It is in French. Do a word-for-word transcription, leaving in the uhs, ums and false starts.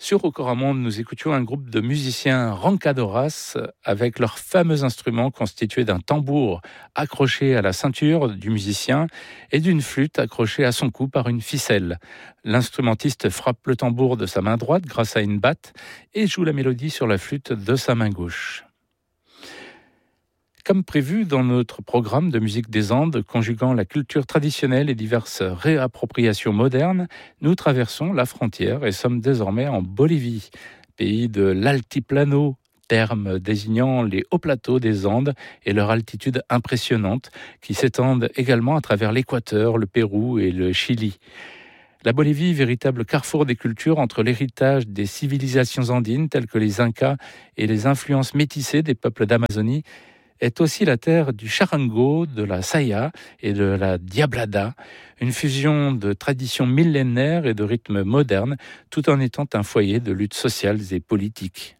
Sur Rocoramonde, nous écoutions un groupe de musiciens rancadoras avec leur fameux instrument constitué d'un tambour accroché à la ceinture du musicien et d'une flûte accrochée à son cou par une ficelle. L'instrumentiste frappe le tambour de sa main droite grâce à une batte et joue la mélodie sur la flûte de sa main gauche. Comme prévu dans notre programme de musique des Andes, conjuguant la culture traditionnelle et diverses réappropriations modernes, nous traversons la frontière et sommes désormais en Bolivie, pays de l'altiplano, terme désignant les hauts plateaux des Andes et leur altitude impressionnante, qui s'étendent également à travers l'Équateur, le Pérou et le Chili. La Bolivie, véritable carrefour des cultures entre l'héritage des civilisations andines telles que les Incas et les influences métissées des peuples d'Amazonie, est aussi la terre du charango, de la saya et de la diablada, une fusion de traditions millénaires et de rythmes modernes, tout en étant un foyer de luttes sociales et politiques.